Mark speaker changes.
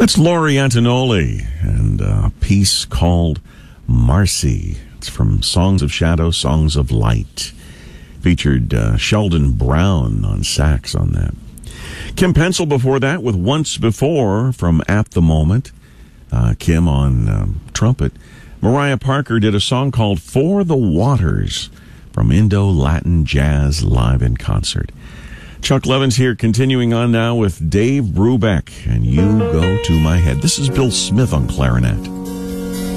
Speaker 1: That's Laurie Antonoli and a piece called Marcy. It's from Songs of Shadow, Songs of Light. Featured Sheldon Brown on sax on that. Kim Pencil before that with Once Before from At the Moment. Kim on trumpet. Mariah Parker did a song called For the Waters from Indo-Latin Jazz Live in Concert. Chuck Levins here, continuing on now with Dave Brubeck and You Go to My Head. This is Bill Smith on clarinet.